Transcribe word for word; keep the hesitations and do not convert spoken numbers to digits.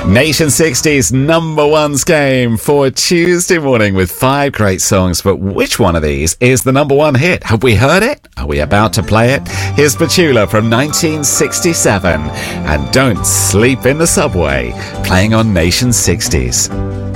Nation sixties number ones game for Tuesday morning with five great songs. But which one of these is the number one hit? Have we heard it? Are we about to play it? Here's Petula from nineteen sixty-seven and Don't Sleep in the Subway, playing on Nation sixties.